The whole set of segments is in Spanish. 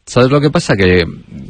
¿Sabes lo que pasa? Que,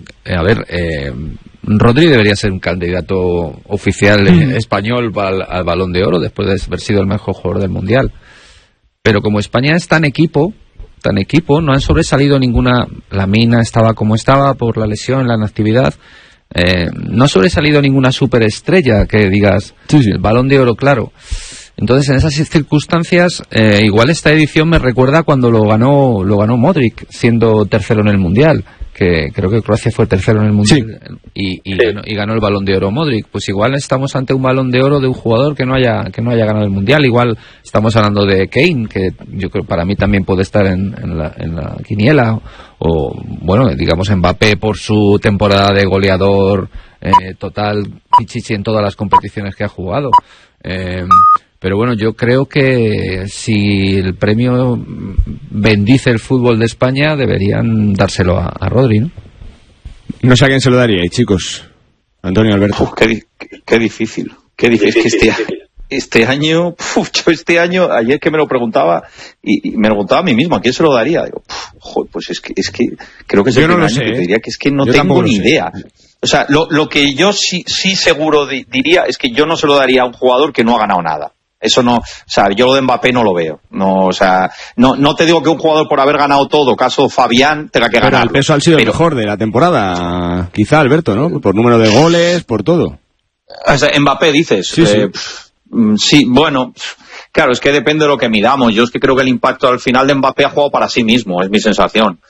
Rodri debería ser un candidato oficial español al Balón de Oro después de haber sido el mejor jugador del Mundial. Pero como España es tan equipo, no han sobresalido ninguna. La Mina estaba como estaba por la lesión, la inactividad. No ha sobresalido ninguna superestrella que digas, el Balón de Oro, claro. Entonces, en esas circunstancias, igual esta edición me recuerda cuando lo ganó Modric, siendo tercero en el Mundial, que creo que Croacia fue tercero en el Mundial, y ganó el Balón de Oro Modric. Pues igual estamos ante un Balón de Oro de un jugador que no haya ganado el Mundial. Igual estamos hablando de Kane, que yo creo para mí también puede estar en la quiniela, o bueno, digamos Mbappé por su temporada de goleador total, pichichi en todas las competiciones que ha jugado. Pero bueno, yo creo que si el premio bendice el fútbol de España, deberían dárselo a Rodri, ¿no? No sé a quién se lo daríais, chicos. Antonio, Alberto. Qué difícil. Qué difícil. Este año, yo este año, ayer que me lo preguntaba, y me lo preguntaba a mí mismo, ¿a quién se lo daría? Digo, pues es que creo que es el primer año que te diría que es que no tengo ni idea. O sea, lo que yo sí seguro diría es que yo no se lo daría a un jugador que no ha ganado nada. Eso no, o sea, yo lo de Mbappé no lo veo. No, o sea, no te digo que un jugador por haber ganado todo, caso Fabián, tenga que ganar. Pero el peso ha sido el mejor de la temporada, quizá, Alberto, ¿no? Por número de goles, por todo. O sea, Mbappé dices. Sí. Sí, bueno, claro, es que depende de lo que midamos. Yo es que creo que el impacto al final de Mbappé ha jugado para sí mismo, es mi sensación.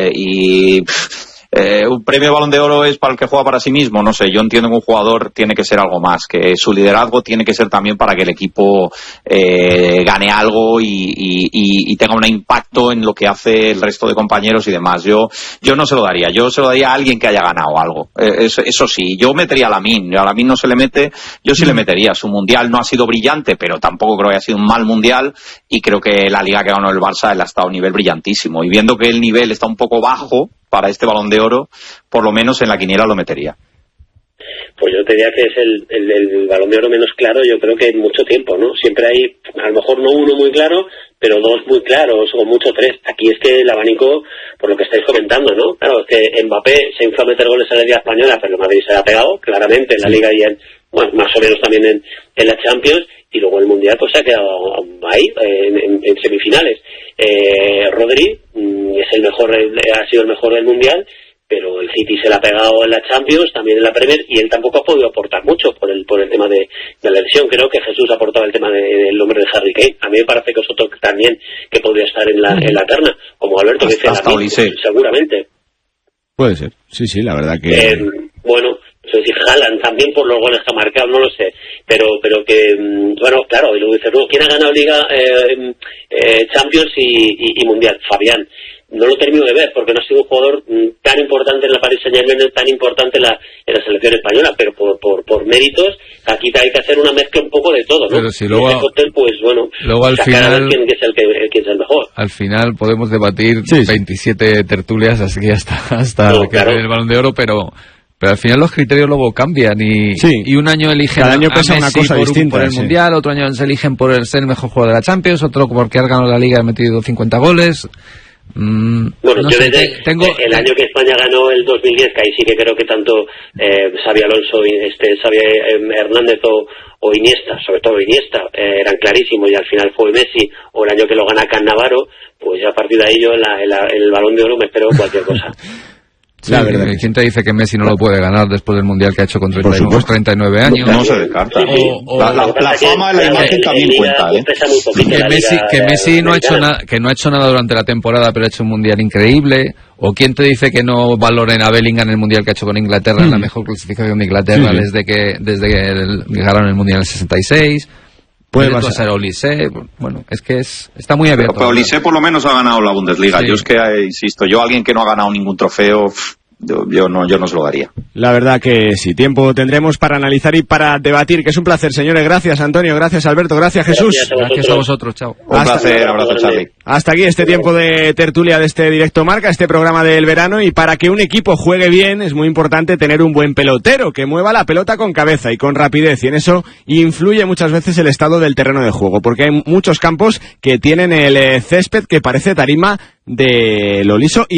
Un premio Balón de Oro es para el que juega para sí mismo, no sé, yo entiendo que un jugador tiene que ser algo más, que su liderazgo tiene que ser también para que el equipo gane algo y tenga un impacto en lo que hace el resto de compañeros y demás. Yo no se lo daría, yo se lo daría a alguien que haya ganado algo, eso sí. Yo metería a Lamine no se le mete, yo sí le metería. Su mundial no ha sido brillante, pero tampoco creo que haya sido un mal mundial, y creo que la liga que ganó el Barça, él ha estado a un nivel brillantísimo, y viendo que el nivel está un poco bajo para este Balón de Oro, por lo menos en la quiniela lo metería. Pues yo te diría que es el Balón de Oro menos claro, yo creo que en mucho tiempo, ¿no? Siempre hay, a lo mejor no uno muy claro, pero dos muy claros, o mucho tres. Aquí es que el abanico, por lo que estáis comentando, ¿no? Claro, es que Mbappé se infla a meter goles en la Liga Española, pero el Madrid se ha pegado, claramente, en la Liga y bueno, más o menos también en la Champions, y luego el Mundial pues se ha quedado ahí, en semifinales. Rodri es el mejor, ha sido el mejor del Mundial, pero el City se le ha pegado en la Champions, también en la Premier, y él tampoco ha podido aportar mucho por el tema de la lesión. Creo que Jesús ha aportado el tema del nombre de Harry Kane. A mí me parece que es otro también que podría estar en la terna, como Alberto que dice, seguramente. Puede ser, sí, la verdad que... Bueno, es decir, Haaland también por los goles que ha marcado, no lo sé, pero que, bueno, claro, y luego dices, no, ¿quién ha ganado Liga, Champions y Mundial? Fabián. No lo termino de ver, porque no ha sido un jugador tan importante en la Paris Saint-Germain, tan importante en la selección española, pero por méritos, aquí hay que hacer una mezcla un poco de todo, ¿no? Pero si luego, cóctel, pues bueno, luego al final, quién es el mejor. Al final podemos debatir 27 tertulias, así que hasta no, que el Balón de Oro, pero al final los criterios luego cambian y un año eligen cada año pesa a una Messi cosa distinta, por el Mundial, otro año se eligen por ser el mejor jugador de la Champions, otro porque ha ganado la Liga y ha metido 50 goles. Bueno, no yo sé, desde el año que España ganó el 2010, que ahí sí que creo que tanto Xabi Alonso, Xavi Hernández o Iniesta, sobre todo Iniesta, eran clarísimos, y al final fue Messi, o el año que lo gana Cannavaro, pues ya a partir de ahí yo el Balón de Oro me espero cualquier cosa. Sí, la verdad. ¿Quién te dice que Messi no lo puede ganar después del Mundial que ha hecho con 39 años? No se descarta. La fama y la imagen también cuenta, ¿eh? Que Messi no ha hecho nada durante la temporada, pero ha hecho un Mundial increíble. ¿O quién te dice que no valoren a Bellingham en el Mundial que ha hecho con Inglaterra, en la mejor clasificación de Inglaterra desde que ganaron el Mundial en el 66? Puede pasar a Olise, bueno, es que está muy abierto. Pero Olise por lo menos ha ganado la Bundesliga. Sí. Yo es que, insisto, alguien que no ha ganado ningún trofeo, yo no se lo daría. La verdad que sí, tiempo tendremos para analizar y para debatir, que es un placer, señores. Gracias, Antonio, gracias, Alberto, gracias, Jesús. Gracias a vosotros, chao. Un placer, abrazo, Charlie. Hasta aquí este tiempo de tertulia de este Directo Marca, este programa del verano, y para que un equipo juegue bien es muy importante tener un buen pelotero, que mueva la pelota con cabeza y con rapidez, y en eso influye muchas veces el estado del terreno de juego, porque hay muchos campos que tienen el césped que parece tarima de lo liso.